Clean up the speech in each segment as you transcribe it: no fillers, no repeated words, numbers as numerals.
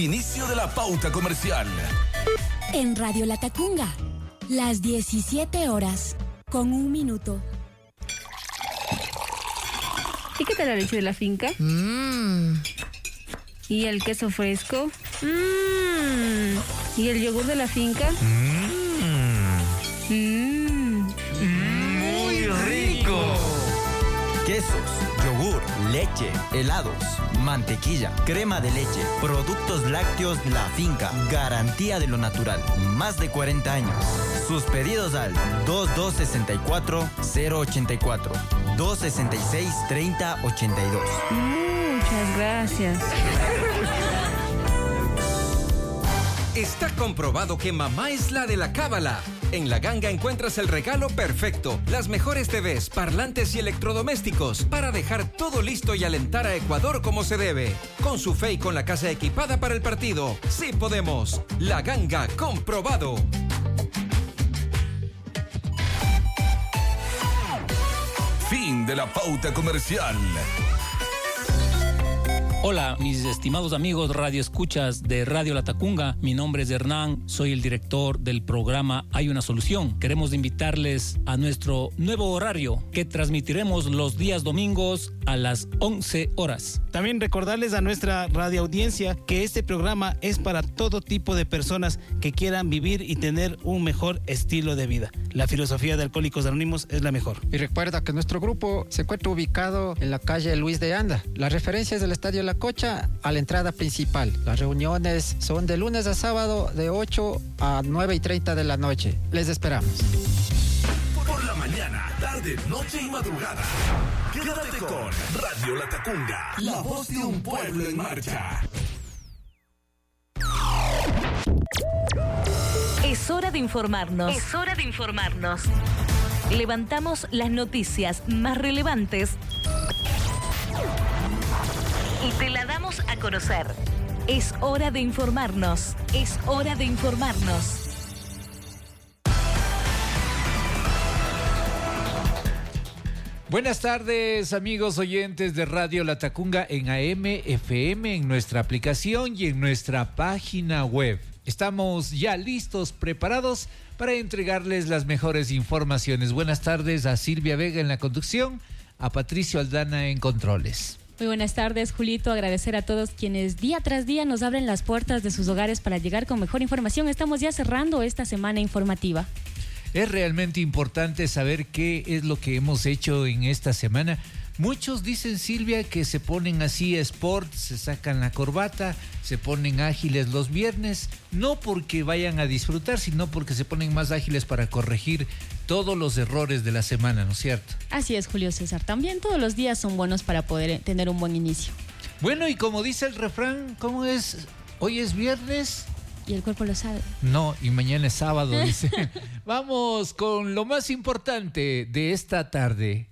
Inicio de la pauta comercial. En Radio Latacunga, las 17 horas, con 1 minuto. ¿Y qué tal la leche de la finca? ¿Y el queso fresco? ¿Y el yogur de la finca? ¡Muy rico! Quesos, yogur, leche, helados, mantequilla, crema de leche, productos lácteos La Finca, garantía de lo natural, más de 40 años. Sus pedidos al 2264-084, 266-3082. Muchas gracias. Está comprobado que mamá es la de la cábala. En La Ganga encuentras el regalo perfecto, las mejores TVs, parlantes y electrodomésticos para dejar todo listo y alentar a Ecuador como se debe. Con su fe y con la casa equipada para el partido. ¡Sí podemos! La Ganga, comprobado. Fin de la pauta comercial. Hola, mis estimados amigos radioescuchas de Radio Latacunga. Mi nombre es Hernán, soy el director del programa Hay una Solución. Queremos invitarles a nuestro nuevo horario que transmitiremos los días domingos a las 11 horas. También recordarles a nuestra radioaudiencia que este programa es para todo tipo de personas que quieran vivir y tener un mejor estilo de vida. La filosofía de Alcohólicos Anónimos es la mejor. Y recuerda que nuestro grupo se encuentra ubicado en la calle Luis de Anda. La referencia es del Estadio La Cocha a la entrada principal. Las reuniones son de lunes a sábado de 8 a 9:30 de la noche. Les esperamos. Por la mañana, tarde, noche y madrugada. Quédate con Radio Latacunga, la voz de un pueblo en marcha. Es hora de informarnos. Es hora de informarnos. Levantamos las noticias más relevantes y te la damos a conocer. Es hora de informarnos. Es hora de informarnos. Buenas tardes, amigos oyentes de Radio Latacunga en AM, FM, en nuestra aplicación y en nuestra página web. Estamos ya listos, preparados para entregarles las mejores informaciones. Buenas tardes a Silvia Vega en la conducción, a Patricio Aldana en controles. Muy buenas tardes, Julito. Agradecer a todos quienes día tras día nos abren las puertas de sus hogares para llegar con mejor información. Estamos ya cerrando esta semana informativa. Es realmente importante saber qué es lo que hemos hecho en esta semana. Muchos dicen, Silvia, que se ponen así sport, se sacan la corbata, se ponen ágiles los viernes, no porque vayan a disfrutar, sino porque se ponen más ágiles para corregir todos los errores de la semana, ¿no es cierto? Así es, Julio César. También todos los días son buenos para poder tener un buen inicio. Bueno, y como dice el refrán, ¿cómo es? Hoy es viernes. Y el cuerpo lo sabe. No, y mañana es sábado, dice. Vamos con lo más importante de esta tarde.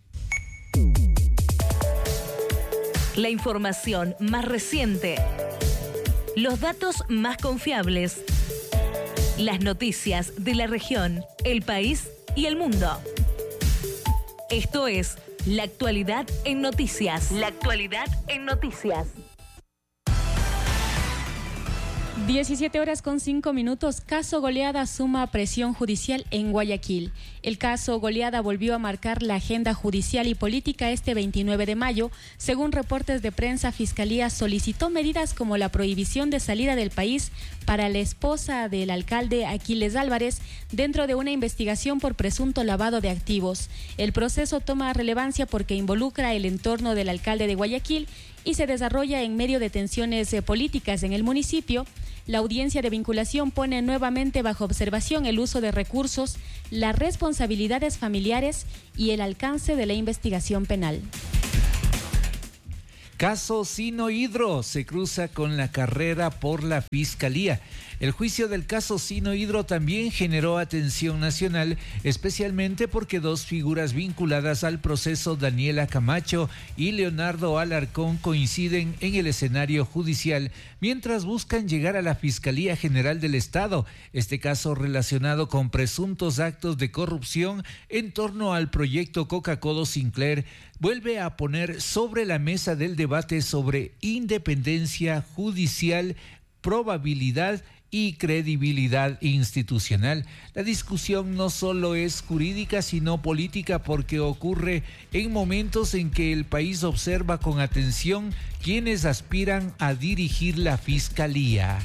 La información más reciente. Los datos más confiables. Las noticias de la región, el país y el mundo. Esto es La Actualidad en Noticias. La Actualidad en Noticias. 17 horas con 5 minutos. Caso Goleada suma presión judicial en Guayaquil. El caso Goleada volvió a marcar la agenda judicial y política este 29 de mayo. Según reportes de prensa, Fiscalía solicitó medidas como la prohibición de salida del país para la esposa del alcalde Aquiles Álvarez dentro de una investigación por presunto lavado de activos. El proceso toma relevancia porque involucra el entorno del alcalde de Guayaquil y se desarrolla en medio de tensiones políticas en el municipio. La audiencia de vinculación pone nuevamente bajo observación el uso de recursos, las responsabilidades familiares y el alcance de la investigación penal. Caso Sino Hidro se cruza con la carrera por la Fiscalía. El juicio del caso Sino Hidro también generó atención nacional, especialmente porque dos figuras vinculadas al proceso, Daniela Camacho y Leonardo Alarcón, coinciden en el escenario judicial mientras buscan llegar a la Fiscalía General del Estado. Este caso relacionado con presuntos actos de corrupción en torno al proyecto Coca-Cola Sinclair vuelve a poner sobre la mesa del debate sobre independencia judicial probabilidad y credibilidad institucional. La discusión no solo es jurídica, sino política, porque ocurre en momentos en que el país observa con atención quienes aspiran a dirigir la Fiscalía.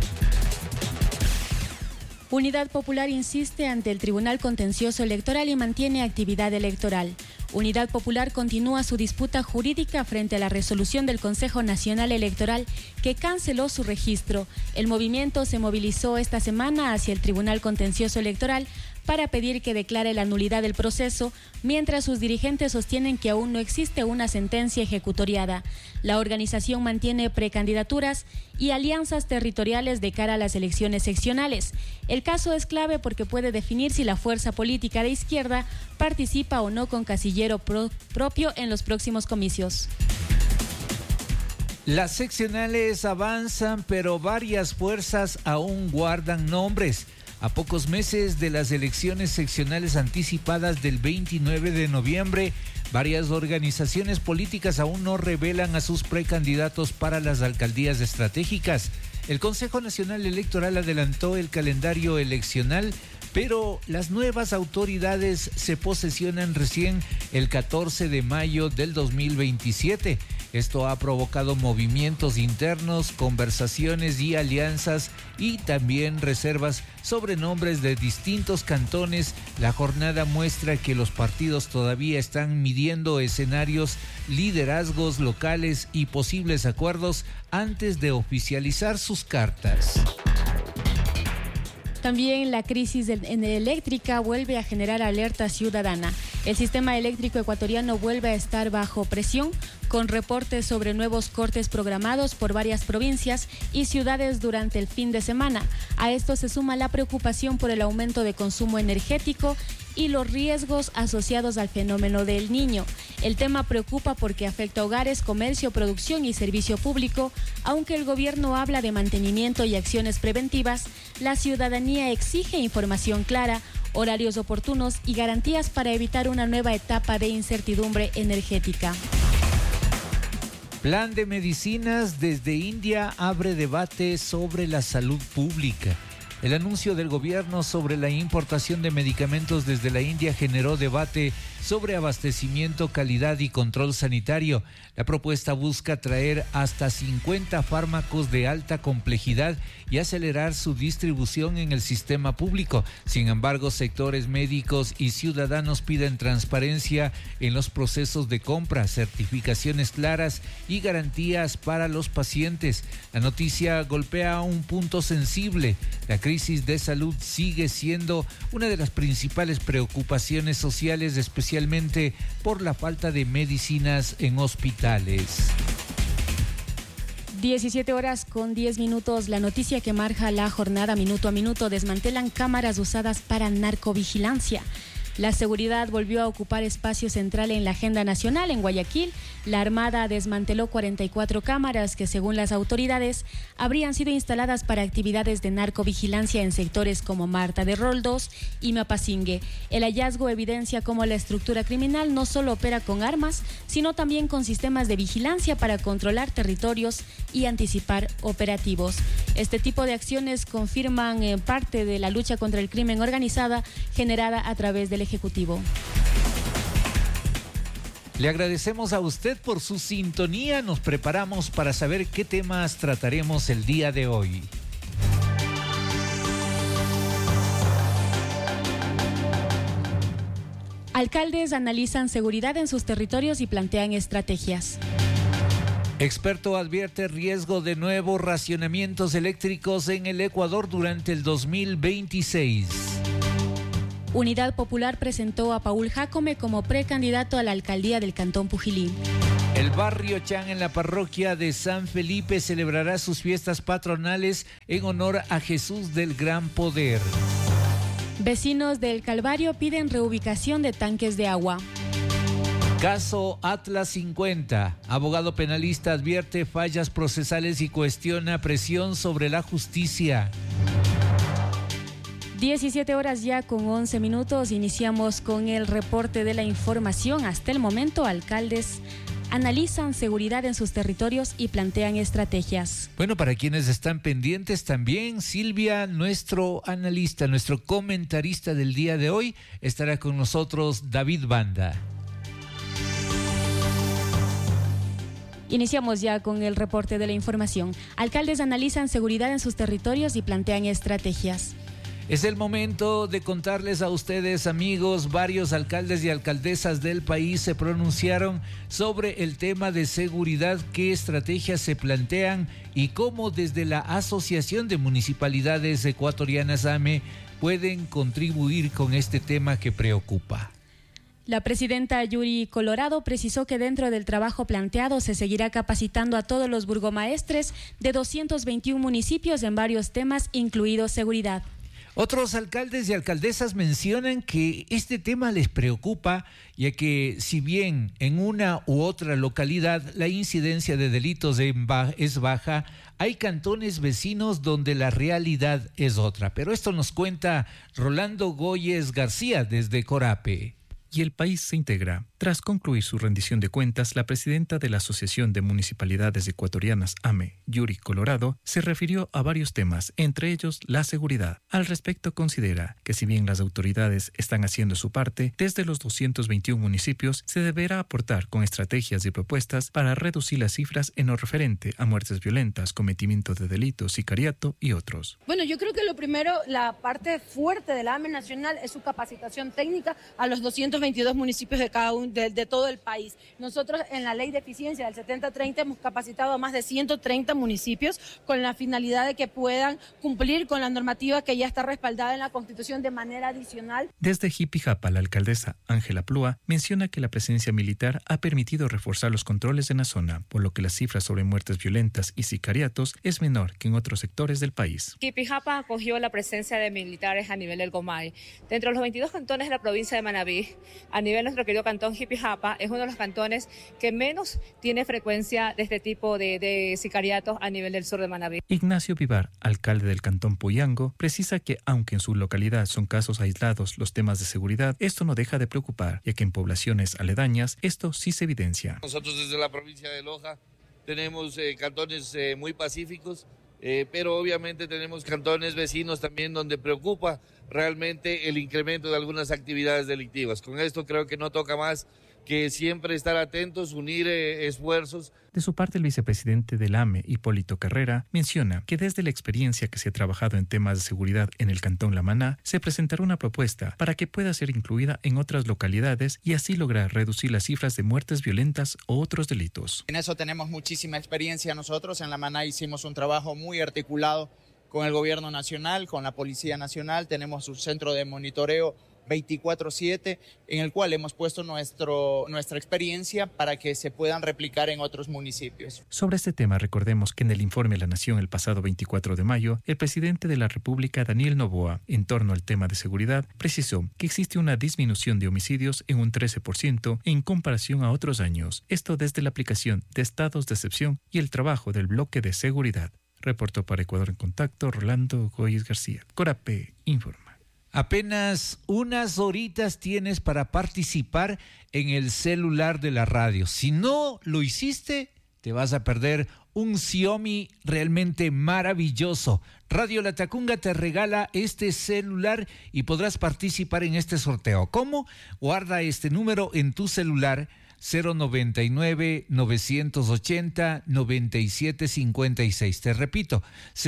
Unidad Popular insiste ante el Tribunal Contencioso Electoral y mantiene actividad electoral. Unidad Popular continúa su disputa jurídica frente a la resolución del Consejo Nacional Electoral que canceló su registro. El movimiento se movilizó esta semana hacia el Tribunal Contencioso Electoral para pedir que declare la nulidad del proceso, mientras sus dirigentes sostienen que aún no existe una sentencia ejecutoriada. La organización mantiene precandidaturas y alianzas territoriales de cara a las elecciones seccionales. El caso es clave porque puede definir si la fuerza política de izquierda participa o no con casillero propio en los próximos comicios. Las seccionales avanzan, pero varias fuerzas aún guardan nombres. A pocos meses de las elecciones seccionales anticipadas del 29 de noviembre, varias organizaciones políticas aún no revelan a sus precandidatos para las alcaldías estratégicas. El Consejo Nacional Electoral adelantó el calendario eleccional, pero las nuevas autoridades se posesionan recién el 14 de mayo del 2027. Esto ha provocado movimientos internos, conversaciones y alianzas y también reservas sobre nombres de distintos cantones. La jornada muestra que los partidos todavía están midiendo escenarios, liderazgos locales y posibles acuerdos antes de oficializar sus cartas. También la crisis eléctrica vuelve a generar alerta ciudadana. El sistema eléctrico ecuatoriano vuelve a estar bajo presión, con reportes sobre nuevos cortes programados por varias provincias y ciudades durante el fin de semana. A esto se suma la preocupación por el aumento de consumo energético y los riesgos asociados al fenómeno del Niño. El tema preocupa porque afecta a hogares, comercio, producción y servicio público. Aunque el gobierno habla de mantenimiento y acciones preventivas, la ciudadanía exige información clara, horarios oportunos y garantías para evitar una nueva etapa de incertidumbre energética. Plan de medicinas desde India abre debate sobre la salud pública. El anuncio del gobierno sobre la importación de medicamentos desde la India generó debate sobre abastecimiento, calidad y control sanitario. La propuesta busca traer hasta 50 fármacos de alta complejidad y acelerar su distribución en el sistema público. Sin embargo, sectores médicos y ciudadanos piden transparencia en los procesos de compra, certificaciones claras y garantías para los pacientes. La noticia golpea un punto sensible. La crisis de salud sigue siendo una de las principales preocupaciones sociales, especialmente por la falta de medicinas en hospitales. 17:10. La noticia que marca la jornada minuto a minuto: desmantelan cámaras usadas para narcovigilancia. La seguridad volvió a ocupar espacio central en la agenda nacional. En Guayaquil, la Armada desmanteló 44 cámaras que, según las autoridades, habrían sido instaladas para actividades de narcovigilancia en sectores como Marta de Roldós y Mapasingue. El hallazgo evidencia cómo la estructura criminal no solo opera con armas, sino también con sistemas de vigilancia para controlar territorios y anticipar operativos. Este tipo de acciones confirman parte de la lucha contra el crimen organizada generada a través del Ejecutivo. Le agradecemos a usted por su sintonía. Nos preparamos para saber qué temas trataremos el día de hoy. Alcaldes analizan seguridad en sus territorios y plantean estrategias. Experto advierte riesgo de nuevos racionamientos eléctricos en el Ecuador durante el 2026. Unidad Popular presentó a Paul Jácome como precandidato a la alcaldía del Cantón Pujilí. El barrio Chan en la parroquia de San Felipe celebrará sus fiestas patronales en honor a Jesús del Gran Poder. Vecinos del Calvario piden reubicación de tanques de agua. Caso Atlas 50. Abogado penalista advierte fallas procesales y cuestiona presión sobre la justicia. 17:11. Iniciamos con el reporte de la información. Hasta el momento, alcaldes analizan seguridad en sus territorios y plantean estrategias. Bueno, para quienes están pendientes también, Silvia, nuestro analista, nuestro comentarista del día de hoy, estará con nosotros David Banda. Iniciamos ya con el reporte de la información. Alcaldes analizan seguridad en sus territorios y plantean estrategias. Es el momento de contarles a ustedes, amigos, varios alcaldes y alcaldesas del país se pronunciaron sobre el tema de seguridad, qué estrategias se plantean y cómo desde la Asociación de Municipalidades Ecuatorianas AME pueden contribuir con este tema que preocupa. La presidenta Yuri Colorado precisó que dentro del trabajo planteado se seguirá capacitando a todos los burgomaestres de 221 municipios en varios temas, incluido seguridad. Otros alcaldes y alcaldesas mencionan que este tema les preocupa, ya que si bien en una u otra localidad la incidencia de delitos es baja, hay cantones vecinos donde la realidad es otra. Pero esto nos cuenta Rolando Goyes García desde Corape. Y el país se integra. Tras concluir su rendición de cuentas, la presidenta de la Asociación de Municipalidades Ecuatorianas AME, Yuri Colorado, se refirió a varios temas, entre ellos la seguridad. Al respecto, considera que si bien las autoridades están haciendo su parte, desde los 221 municipios se deberá aportar con estrategias y propuestas para reducir las cifras en lo referente a muertes violentas, cometimiento de delitos, sicariato y otros. Bueno, yo creo que lo primero, la parte fuerte de la AME nacional es su capacitación técnica a los 222 municipios de cada uno de todo el país. Nosotros en la ley de eficiencia del 70-30 hemos capacitado a más de 130 municipios con la finalidad de que puedan cumplir con la normativa que ya está respaldada en la Constitución de manera adicional. Desde Jipijapa, la alcaldesa Ángela Plúa menciona que la presencia militar ha permitido reforzar los controles en la zona, por lo que las cifras sobre muertes violentas y sicariatos es menor que en otros sectores del país. Jipijapa acogió la presencia de militares a nivel del Gomay. Dentro de los 22 cantones de la provincia de Manabí, a nivel de nuestro querido cantón Jipijapa, es uno de los cantones que menos tiene frecuencia de este tipo de sicariatos a nivel del sur de Manabí. Ignacio Vivar, alcalde del cantón Puyango, precisa que aunque en su localidad son casos aislados los temas de seguridad, esto no deja de preocupar, ya que en poblaciones aledañas esto sí se evidencia. Nosotros desde la provincia de Loja tenemos cantones muy pacíficos, pero obviamente tenemos cantones vecinos también donde preocupa realmente el incremento de algunas actividades delictivas. Con esto creo que no toca más que siempre estar atentos, unir esfuerzos. De su parte, el vicepresidente del AME, Hipólito Carrera, menciona que desde la experiencia que se ha trabajado en temas de seguridad en el cantón La Maná, se presentará una propuesta para que pueda ser incluida en otras localidades y así lograr reducir las cifras de muertes violentas o otros delitos. En eso tenemos muchísima experiencia nosotros. En La Maná hicimos un trabajo muy articulado con el gobierno nacional, con la Policía Nacional. Tenemos un centro de monitoreo 24/7 en el cual hemos puesto nuestra experiencia para que se puedan replicar en otros municipios. Sobre este tema, recordemos que en el informe a la Nación el pasado 24 de mayo, el presidente de la República, Daniel Noboa, en torno al tema de seguridad, precisó que existe una disminución de homicidios en un 13% en comparación a otros años. Esto desde la aplicación de estados de excepción y el trabajo del bloque de seguridad. Reportó para Ecuador en Contacto, Rolando Goyes García. Corape informa. Apenas unas horitas tienes para participar en el celular de la radio. Si no lo hiciste, te vas a perder un Xiaomi realmente maravilloso. Radio La Tacunga te regala este celular y podrás participar en este sorteo. ¿Cómo? Guarda este número en tu celular: 099-980-9756. Te repito,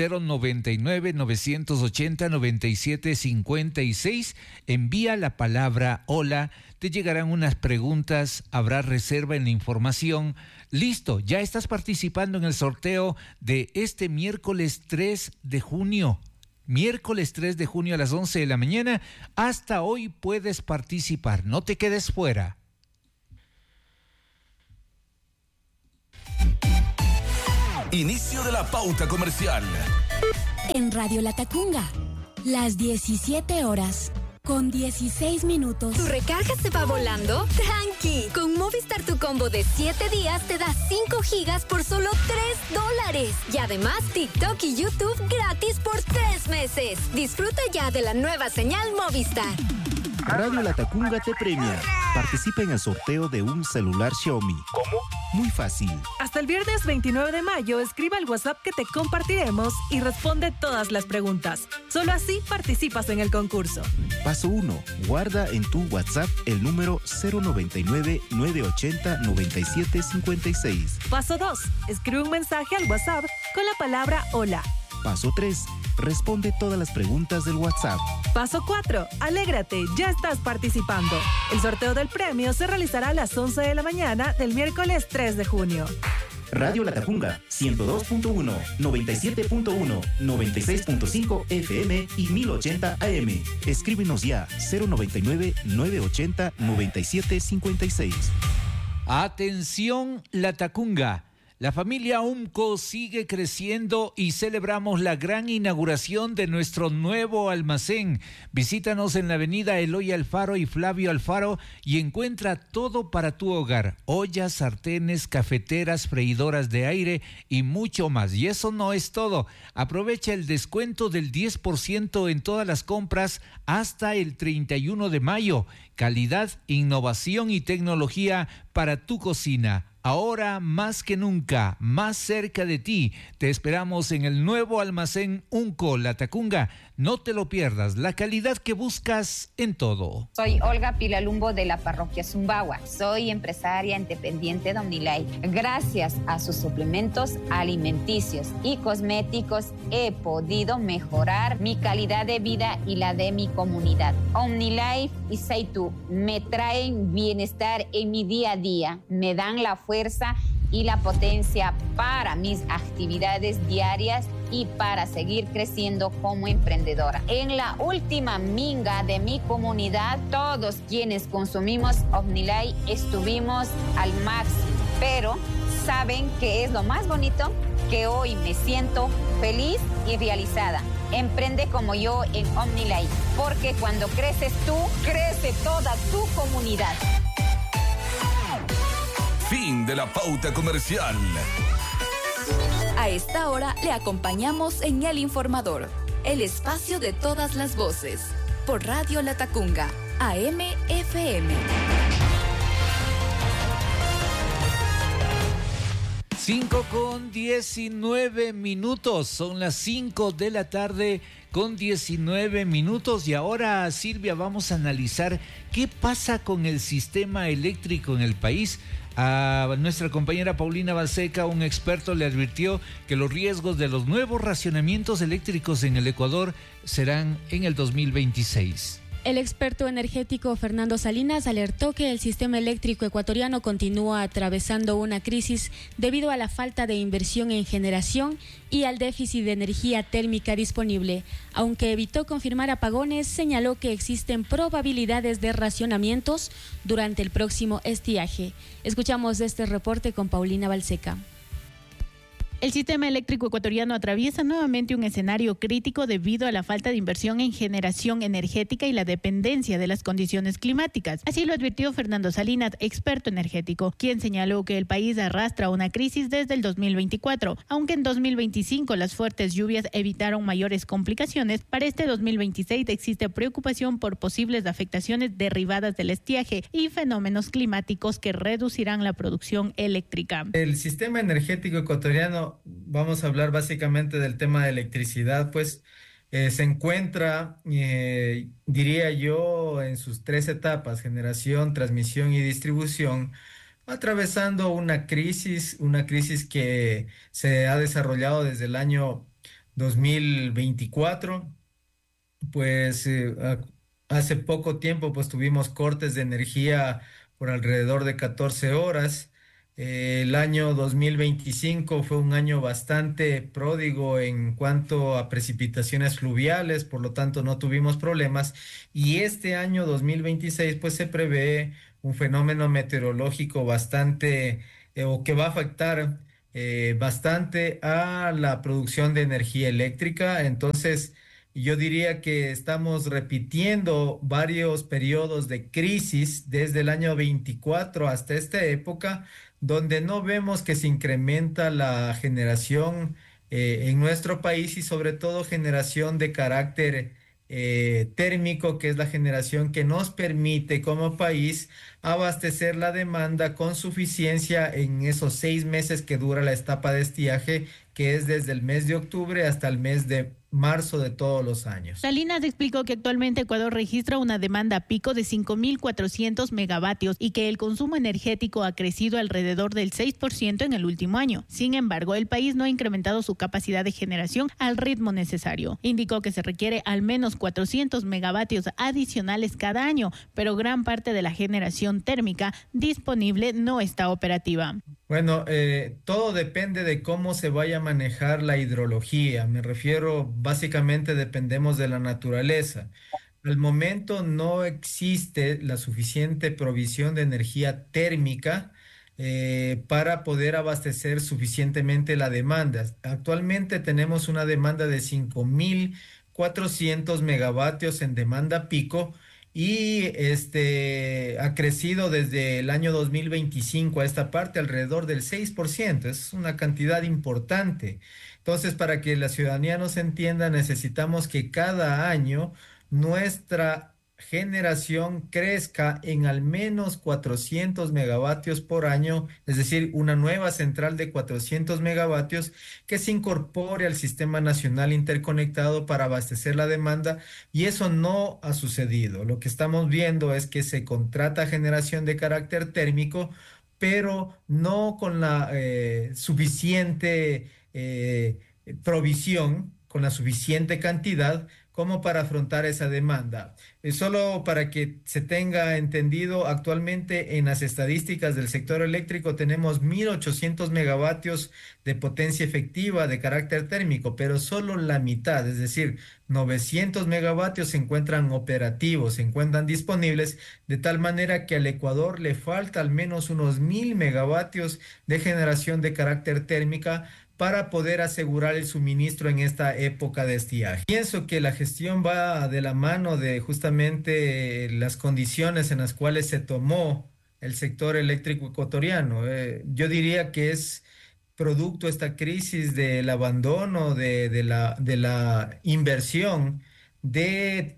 099-980-9756. Envía la palabra hola, te llegarán unas preguntas, habrá reserva en la información. Listo, ya estás participando en el sorteo de este miércoles 3 de junio. Miércoles 3 de junio a las 11 de la mañana. Hasta hoy puedes participar, no te quedes fuera. Inicio de la pauta comercial. En Radio La Tacunga, las 17 horas, con 16 minutos. ¿Tu recarga se va volando? ¡Tranqui! Con Movistar tu combo de 7 días te da 5 gigas por solo $3. Y además TikTok y YouTube gratis por 3 meses. Disfruta ya de la nueva señal Movistar. Radio Latacunga te premia. Participa en el sorteo de un celular Xiaomi. ¿Cómo? Muy fácil. Hasta el viernes 29 de mayo, escribe al WhatsApp que te compartiremos y responde todas las preguntas. Solo así participas en el concurso. Paso 1. Guarda en tu WhatsApp el número 099-980-9756. Paso 2. Escribe un mensaje al WhatsApp con la palabra hola. Paso 3. Responde todas las preguntas del WhatsApp. Paso 4. Alégrate, ya estás participando. El sorteo del premio se realizará a las 11 de la mañana del miércoles 3 de junio. Radio Latacunga, 102.1, 97.1, 96.5 FM y 1080 AM. Escríbenos ya, 099-980-9756. Atención, Latacunga. La familia UMCO sigue creciendo y celebramos la gran inauguración de nuestro nuevo almacén. Visítanos en la avenida Eloy Alfaro y Flavio Alfaro y encuentra todo para tu hogar. Ollas, sartenes, cafeteras, freidoras de aire y mucho más. Y eso no es todo. Aprovecha el descuento del 10% en todas las compras hasta el 31 de mayo. Calidad, innovación y tecnología para tu cocina. Ahora más que nunca, más cerca de ti. Te esperamos en el nuevo almacén UMCO Latacunga. No te lo pierdas, la calidad que buscas en todo. Soy Olga Pilalumbo de la parroquia Zumbagua. Soy empresaria independiente de Omnilife. Gracias a sus suplementos alimenticios y cosméticos he podido mejorar mi calidad de vida y la de mi comunidad. Omnilife y Seitu me traen bienestar en mi día a día, me dan la fuerza y la potencia para mis actividades diarias y para seguir creciendo como emprendedora. En la última minga de mi comunidad, todos quienes consumimos Omnilife estuvimos al máximo, pero ¿saben qué es lo más bonito? Que hoy me siento feliz y realizada. Emprende como yo en Omnilife, porque cuando creces tú, crece toda tu comunidad. Fin de la pauta comercial. A esta hora le acompañamos en El Informador, el espacio de todas las voces, por Radio Latacunga, AM/FM. 5:19. Son las 5 de la tarde con 19 minutos. Y ahora, Silvia, vamos a analizar qué pasa con el sistema eléctrico en el país. A nuestra compañera Paulina Balseca, un experto, le advirtió que los riesgos de los nuevos racionamientos eléctricos en el Ecuador serán en el 2026. El experto energético Fernando Salinas alertó que el sistema eléctrico ecuatoriano continúa atravesando una crisis debido a la falta de inversión en generación y al déficit de energía térmica disponible. Aunque evitó confirmar apagones, señaló que existen probabilidades de racionamientos durante el próximo estiaje. Escuchamos este reporte con Paulina Balseca. El sistema eléctrico ecuatoriano atraviesa nuevamente un escenario crítico debido a la falta de inversión en generación energética y la dependencia de las condiciones climáticas. Así lo advirtió Fernando Salinas, experto energético, quien señaló que el país arrastra una crisis desde el 2024. Aunque en 2025 las fuertes lluvias evitaron mayores complicaciones, para este 2026 existe preocupación por posibles afectaciones derivadas del estiaje y fenómenos climáticos que reducirán la producción eléctrica. El sistema energético ecuatoriano, vamos a hablar básicamente del tema de electricidad, pues se encuentra, diría yo, en sus 3 etapas: generación, transmisión y distribución, atravesando una crisis que se ha desarrollado desde el año 2024. Pues hace poco tiempo pues tuvimos cortes de energía por alrededor de 14 horas. El año 2025 fue un año bastante pródigo en cuanto a precipitaciones fluviales, por lo tanto no tuvimos problemas. Y este año 2026 pues se prevé un fenómeno meteorológico bastante, que va a afectar bastante a la producción de energía eléctrica. Entonces, yo diría que estamos repitiendo varios periodos de crisis desde el año 24 hasta esta época, donde no vemos que se incrementa la generación en nuestro país, y sobre todo generación de carácter térmico, que es la generación que nos permite como país abastecer la demanda con suficiencia en esos 6 meses que dura la etapa de estiaje, que es desde el mes de octubre hasta el mes de marzo de todos los años. Salinas explicó que actualmente Ecuador registra una demanda pico de 5.400 megavatios y que el consumo energético ha crecido alrededor del 6% en el último año. Sin embargo, el país no ha incrementado su capacidad de generación al ritmo necesario. Indicó que se requiere al menos 400 megavatios adicionales cada año, pero gran parte de la generación térmica disponible no está operativa. Bueno, todo depende de cómo se vaya a manejar la hidrología. Me refiero, básicamente dependemos de la naturaleza. Al momento no existe la suficiente provisión de energía térmica para poder abastecer suficientemente la demanda. Actualmente tenemos una demanda de 5.400 megavatios en demanda pico, y ha crecido desde el año 2025 a esta parte alrededor del 6%. Es una cantidad importante. Entonces, para que la ciudadanía nos entienda, necesitamos que cada año nuestra generación crezca en al menos 400 megavatios por año, es decir, una nueva central de 400 megavatios que se incorpore al Sistema Nacional Interconectado para abastecer la demanda, y eso no ha sucedido. Lo que estamos viendo es que se contrata generación de carácter térmico, pero no con la suficiente provisión, con la suficiente cantidad como para afrontar esa demanda. Solo para que se tenga entendido, actualmente en las estadísticas del sector eléctrico tenemos 1.800 megavatios de potencia efectiva de carácter térmico, pero solo la mitad, es decir, 900 megavatios se encuentran operativos, se encuentran disponibles, de tal manera que al Ecuador le falta al menos unos 1.000 megavatios de generación de carácter térmica para poder asegurar el suministro en esta época de estiaje. Pienso que la gestión va de la mano de justamente las condiciones en las cuales se tomó el sector eléctrico ecuatoriano. Yo diría que es producto esta crisis del abandono de la inversión de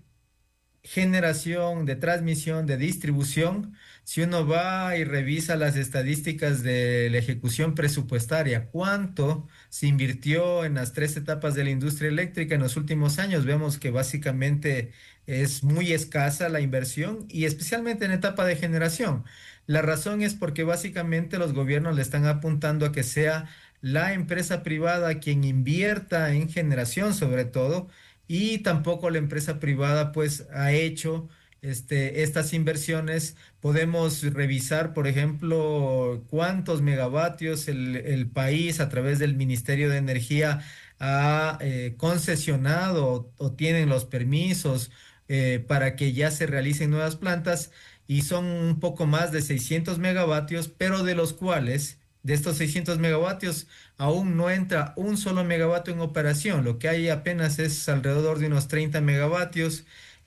generación, de transmisión, de distribución. Si uno va y revisa las estadísticas de la ejecución presupuestaria, cuánto se invirtió en las 3 etapas de la industria eléctrica en los últimos años, vemos que básicamente es muy escasa la inversión, y especialmente en etapa de generación. La razón es porque básicamente los gobiernos le están apuntando a que sea la empresa privada quien invierta en generación sobre todo, y tampoco la empresa privada pues ha hecho estas inversiones. Podemos revisar, por ejemplo, cuántos megavatios el país a través del Ministerio de Energía ha concesionado o tienen los permisos para que ya se realicen nuevas plantas, y son un poco más de 600 megavatios, pero de los cuales, de estos 600 megavatios, aún no entra un solo megavatio en operación. Lo que hay apenas es alrededor de unos 30 megavatios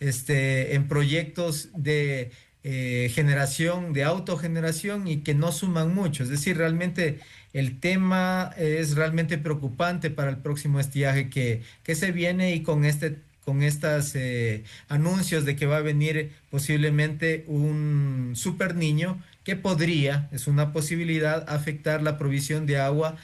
en proyectos de generación, de autogeneración, y que no suman mucho. Es decir, realmente el tema es realmente preocupante para el próximo estiaje que se viene, y con estos anuncios de que va a venir posiblemente un super niño que podría, es una posibilidad, afectar la provisión de agua